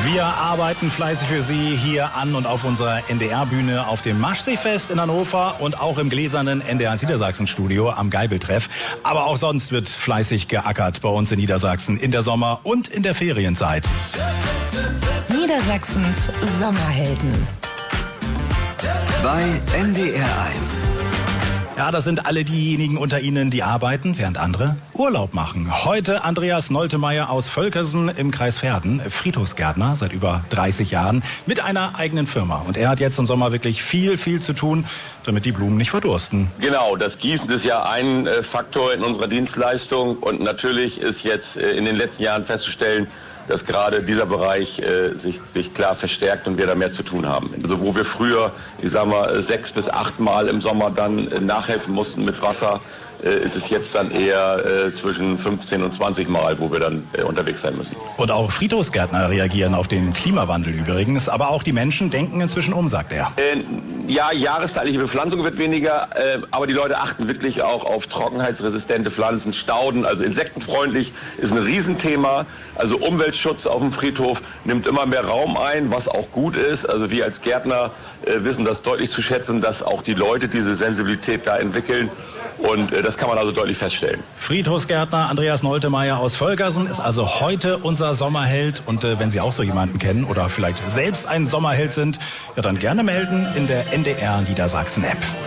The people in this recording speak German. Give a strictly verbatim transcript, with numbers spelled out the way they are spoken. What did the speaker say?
Wir arbeiten fleißig für Sie hier an und auf unserer N D R-Bühne auf dem Maschseefest in Hannover und auch im gläsernen N D R Niedersachsen-Studio am Geibeltreff. Aber auch sonst wird fleißig geackert bei uns in Niedersachsen in der Sommer- und in der Ferienzeit. Niedersachsens Sommerhelden bei N D R eins. Ja, das sind alle diejenigen unter Ihnen, die arbeiten, während andere Urlaub machen. Heute Andreas Noltemeyer aus Völkersen im Kreis Verden, Friedhofsgärtner seit über dreißig Jahren mit einer eigenen Firma. Und er hat jetzt im Sommer wirklich viel, viel zu tun, damit die Blumen nicht verdursten. Genau, das Gießen ist ja ein äh, Faktor in unserer Dienstleistung. Und natürlich ist jetzt äh, in den letzten Jahren festzustellen, dass gerade dieser Bereich äh, sich, sich klar verstärkt und wir da mehr zu tun haben. Also wo wir früher, ich sag mal, sechs bis acht Mal im Sommer dann äh, nachhelfen mussten mit Wasser, äh, ist es jetzt dann eher äh, zwischen fünfzehn und zwanzig Mal, wo wir dann äh, unterwegs sein müssen. Und auch Friedhofsgärtner reagieren auf den Klimawandel übrigens. Aber auch die Menschen denken inzwischen um, sagt er. Äh, ja, jahreszeitliche Bepflanzung wird weniger, äh, aber die Leute achten wirklich auch auf trockenheitsresistente Pflanzen, Stauden, also insektenfreundlich ist ein Riesenthema. Also Umweltschutz auf dem Friedhof nimmt immer mehr Raum ein, was auch gut ist. Also wir als Gärtner äh, wissen das deutlich zu schätzen, dass auch die Leute diese Sensibilität da entwickeln. Und äh, das kann man also deutlich feststellen. Friedhofsgärtner Andreas Noltemeyer aus Völkersen ist also heute unser Sommerheld. Und äh, wenn Sie auch so jemanden kennen oder vielleicht selbst ein Sommerheld sind, ja dann gerne melden in der N D R Niedersachsen App.